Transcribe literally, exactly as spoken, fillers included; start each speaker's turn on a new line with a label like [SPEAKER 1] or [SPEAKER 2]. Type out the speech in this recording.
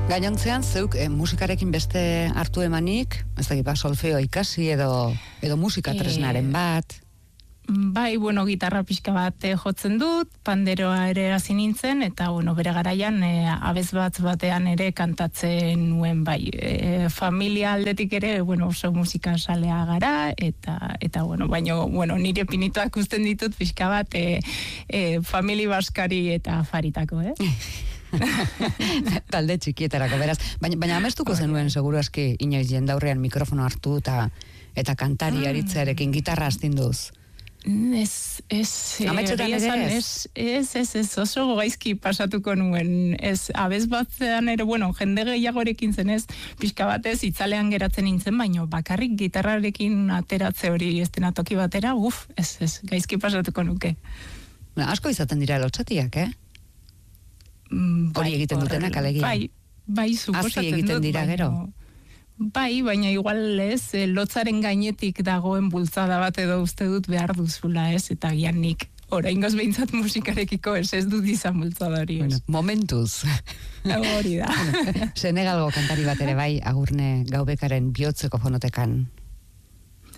[SPEAKER 1] Gainontzean, zeuk eh, musikarekin beste hartu emanik, ez dakit, ba, solfeo ikasi edo, edo musika tresnaren bat.
[SPEAKER 2] Bai, bueno, gitarra pixka bat eh, jotzen dut, panderoa ere hasi nintzen, eta, bueno, bere garaian eh, abez bat batean ere kantatzen nuen, bai, eh, familia aldetik ere, bueno, oso musika salea gara, eta, eta bueno, baino, bueno, nire pinitoak usten ditut pixka bat eh, eh, famili baskari eta faritako, eh?
[SPEAKER 1] Talde txikietarako, beraz. Baina, baina amestuko zenuen, seguru aski, inoiz jendaurrean mikrofono hartu eta eta kantari aritzearekin gitarra astinduz.
[SPEAKER 2] Ez, ez,
[SPEAKER 1] Ametxetan ere ez?
[SPEAKER 2] Ez, ez, ez, oso gaizki pasatuko nuen, ez, abez batzean ere, bueno, jende gehiagorekin zen ez, pixka batez, itzalean geratzen nintzen, baino bakarrik gitarrarekin ateratze hori estenatoki batera, uf, ez, ez, gaizki pasatuko nuke.
[SPEAKER 1] Bueno, asko izaten dira lotsatiak, eh?
[SPEAKER 2] Mm, bai,
[SPEAKER 1] hori egiten dutenak alegia.
[SPEAKER 2] Bai, bai, suposatzen dut.
[SPEAKER 1] egiten dira
[SPEAKER 2] baino,
[SPEAKER 1] gero.
[SPEAKER 2] Bai, baina igual ez, eh, lotzaren gainetik dagoen bultzada bat edo uste dut behar duzula ez, eta gian nik oraingoz behintzat musikarekiko ez ez dut izan bultzada hori ez.
[SPEAKER 1] Bueno, momentuz.
[SPEAKER 2] Hori da.
[SPEAKER 1] Senegalgo kantari bat ere bai, Agurne Gaubekaren bihotzeko fonotekan